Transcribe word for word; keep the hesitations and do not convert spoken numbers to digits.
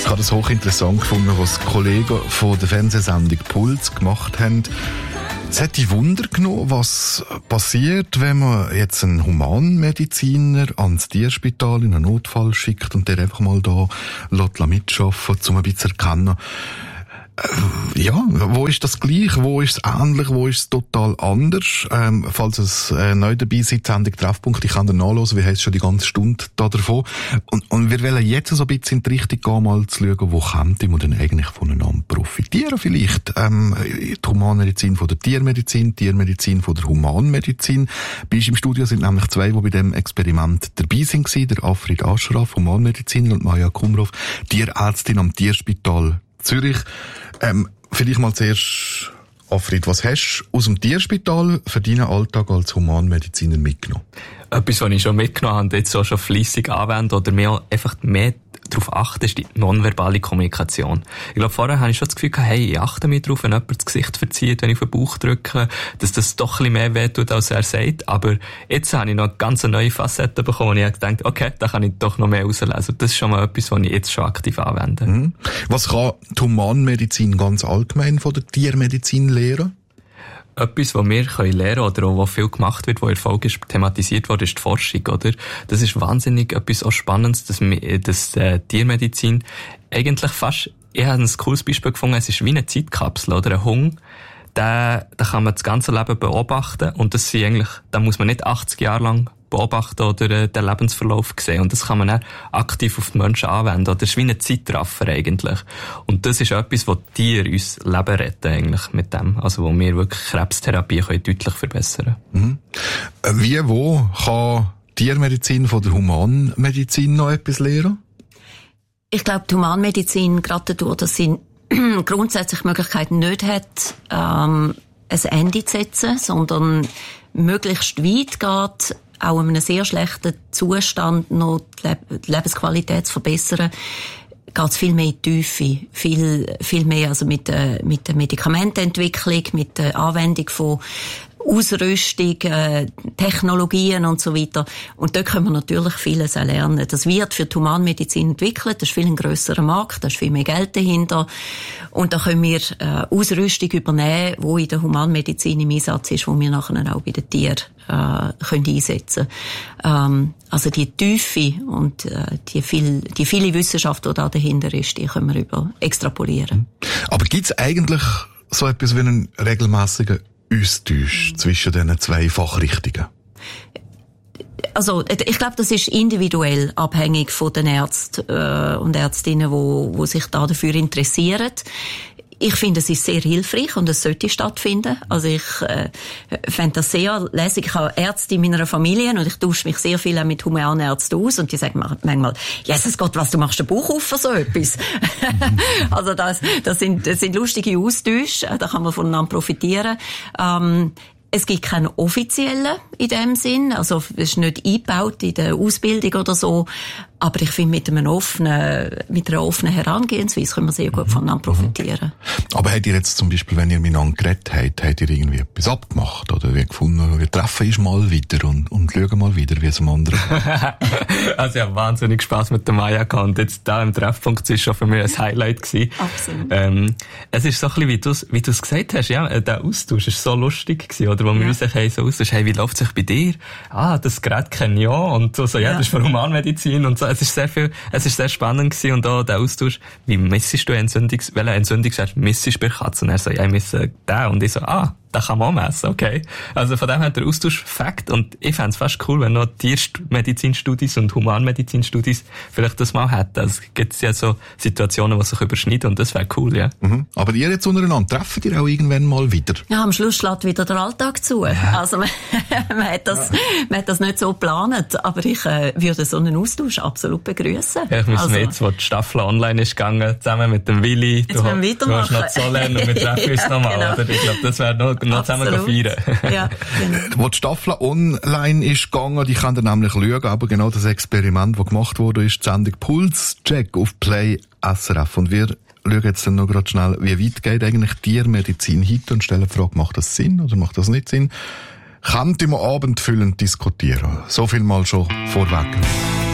habe das hochinteressant gefunden, was die Kollegen von der Fernsehsendung Puls gemacht haben. Es hat dich Wunder genommen, was passiert, wenn man jetzt einen Humanmediziner ans Tierspital in einen Notfall schickt und der einfach mal da mitschaffen, um ein bisschen zu erkennen, ja, wo ist das gleich, wo ist es ähnlich, wo ist es total anders? Ähm, falls es äh, neu dabei seid, Sendung Treffpunkt, ich kann da nachhören, wir haben schon die ganze Stunde da davon. Und, und wir wollen jetzt so ein bisschen in die Richtung gehen, mal zu schauen, wo könnte man denn eigentlich voneinander profitieren vielleicht? Ähm, die Humanmedizin von der Tiermedizin, Tiermedizin von der Humanmedizin. Bei uns im Studio sind nämlich zwei, die bei dem Experiment dabei sind, der Afrid Ashraf, Humanmediziner, und Maja Kumrov, Tierärztin am Tierspital Zürich. Ähm, vielleicht mal zuerst, Afrid, was hast du aus dem Tierspital für deinen Alltag als Humanmediziner mitgenommen? Etwas, was ich schon mitgenommen habe und jetzt auch schon fleissig anwende oder mehr, einfach mehr darauf achten, ist die nonverbale Kommunikation. Ich glaube, vorher habe ich schon das Gefühl gehabt, hey, ich achte mich darauf, wenn jemand das Gesicht verzieht, wenn ich auf den Bauch drücke, dass das doch ein bisschen mehr wehtut, als er sagt. Aber jetzt habe ich noch eine ganz neue Facette bekommen und ich habe gedacht, okay, da kann ich doch noch mehr rauslesen. Das ist schon mal etwas, was ich jetzt schon aktiv anwende. Mhm. Was kann die Humanmedizin ganz allgemein von der Tiermedizin lernen? Etwas, was wir lernen können oder auch was viel gemacht wird, wo erfolgreich thematisiert wurde, ist die Forschung, oder? Das ist wahnsinnig etwas auch Spannendes, dass, dass äh, Tiermedizin eigentlich fast, ich habe ein cooles Beispiel gefunden, es ist wie eine Zeitkapsel, oder? Ein Hund, da, da kann man das ganze Leben beobachten und das sind eigentlich, da muss man nicht achtzig Jahre lang beobachten oder äh, den Lebensverlauf sehen. Und das kann man dann aktiv auf die Menschen anwenden. Oder das ist wie ein Zeitraffer eigentlich. Und das ist etwas, wo die Tiere uns Leben retten eigentlich mit dem. Also wo wir wirklich Krebstherapie können deutlich verbessern können. Mhm. Wie, wo kann Tiermedizin von der Humanmedizin noch etwas lernen? Ich glaube, die Humanmedizin, gerade dadurch, dass sie grundsätzlich Möglichkeiten nicht hat, ähm, ein Ende zu setzen, sondern möglichst weit geht, auch in einem sehr schlechten Zustand noch die, Le- die Lebensqualität zu verbessern, geht es viel mehr in die Tiefe. Viel, viel mehr also mit, äh, mit der Medikamentenentwicklung, mit der Anwendung von Ausrüstung, äh, Technologien und so weiter. Und dort können wir natürlich vieles auch lernen. Das wird für die Humanmedizin entwickelt, das ist viel ein grösserer Markt, da ist viel mehr Geld dahinter. Und da können wir äh, Ausrüstung übernehmen, die in der Humanmedizin im Einsatz ist, wo wir nachher auch bei den Tieren äh, können einsetzen können. Ähm, also die Tiefe und äh, die, viel, die viele Wissenschaft, die da dahinter ist, die können wir über extrapolieren. Aber gibt es eigentlich so etwas wie einen regelmässigen Austausch zwischen diesen zwei Fachrichtungen? Also, ich glaube, das ist individuell abhängig von den Ärzten äh, und Ärztinnen, wo, wo sich da dafür interessieren. Ich finde, es ist sehr hilfreich und es sollte stattfinden. Also ich äh, fände das sehr lässig. Ich habe Ärzte in meiner Familie und ich tausche mich sehr viel auch mit Humanärzten aus und die sagen manchmal, Jesus Gott, was, du machst den Bauch auf für so etwas. Also das, das, sind, das sind lustige Austausche, da kann man voneinander profitieren. Ähm, Es gibt keinen offiziellen in dem Sinn, also es ist nicht eingebaut in der Ausbildung oder so, aber ich finde, mit einem offenen, mit einer offenen Herangehensweise können wir sehr gut voneinander profitieren. Aber habt ihr jetzt zum Beispiel, wenn ihr miteinander geredet habt, habt ihr irgendwie etwas abgemacht oder wie gefunden, wir treffen uns mal wieder und, und schauen mal wieder, wie es am anderen Also ich habe wahnsinnig Spass mit der Maja gehabt und jetzt da im Treffpunkt war schon für mich ein Highlight gewesen. Absolut. Ähm, es ist so ein bisschen, wie du wie du es gesagt hast, ja, der Austausch ist so lustig gewesen, oder, wo wir ja. uns hey, so austauschen, hey, wie läuft es sich bei dir? Ah, das Gerät kenne ich auch und so, so ja, ja, das ist für Humanmedizin und so. Es ist sehr viel, es ist sehr spannend gewesen und auch der Austausch, wie messest du Entzündungs, welche Entzündungswert messest du bei Katzen? Und er so, ja, ich messe den und ich so, ah, das kann man auch messen, okay. Also von dem her der Austausch Fakt und ich fände es fast cool, wenn noch Tiermedizinstudies und Humanmedizinstudies vielleicht das mal hätten. Also es gibt ja so Situationen, die sich überschneiden und das wäre cool, ja. Mhm. Aber ihr jetzt untereinander, treffen ihr auch irgendwann mal wieder? Ja, am Schluss schlägt wieder der Alltag zu. Ja. Also man, man, hat das, ja. man hat das nicht so geplant, aber ich äh, würde so einen Austausch absolut begrüßen. Ja, ich muss also, jetzt, wo die Staffel online ist gegangen, zusammen mit dem Willi, du, du hast noch Zollern und wir treffen uns ja, nochmal, genau. Oder? Ich glaube, das wäre noch noch zusammen feiern. Ja, genau. Wo die Staffel online ist gegangen, die kann dann nämlich schauen, aber genau das Experiment, das gemacht wurde, ist die Sendung Pulscheck auf Play S R F. Und wir schauen jetzt dann noch gerade schnell, wie weit geht eigentlich Tiermedizin heute und stellen die Frage, macht das Sinn oder macht das nicht Sinn? Könnte man abendfüllend diskutieren. So viel mal schon vorweg.